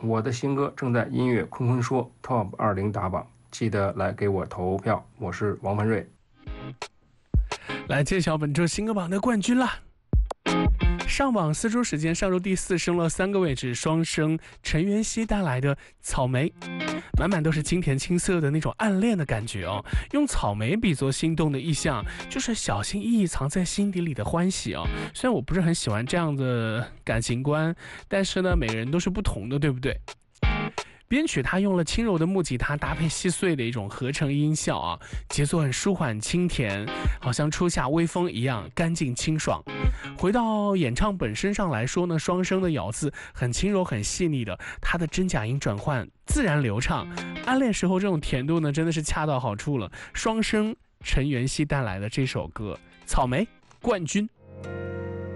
我的新歌正在音乐坤坤说 Top 20打榜，记得来给我投票。我是王文瑞， 来揭晓本周新歌榜的冠军啦！上榜4周时间，上周第4升了3个位置，双生陈妍希带来的《草莓》，满满都是清甜青涩的那种暗恋的感觉哦。用草莓比作心动的意象，就是小心翼翼藏在心底里的欢喜哦。虽然我不是很喜欢这样的感情观，但是呢，每个人都是不同的，对不对？编曲他用了轻柔的木吉他搭配细碎的一种合成音效啊，节奏很舒缓清甜，好像初夏微风一样干净清爽。回到演唱本身上来说呢，双生的咬字很轻柔很细腻的，他的真假音转换自然流畅，暗恋时候这种甜度呢真的是恰到好处了。双生陈妍希带来的这首歌《草莓》冠军。